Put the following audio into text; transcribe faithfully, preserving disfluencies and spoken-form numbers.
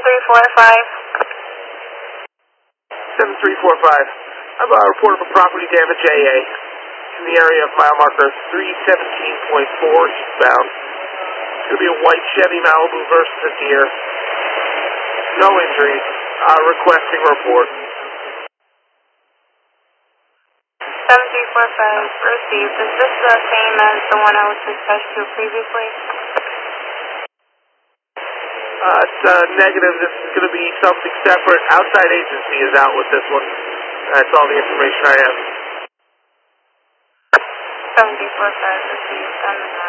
three four five. seven three four five. I have a report of a property damage A A in the area of mile marker three seventeen point four eastbound. It's going to be a white Chevy Malibu versus a deer. No injuries. Uh, requesting report. seven three four five, received. Is this the same as the one I was dispatched to previously? Uh, it's uh, negative. This is going to be something separate. Outside agency is out with this one. That's all the information I have. seven three four five, received.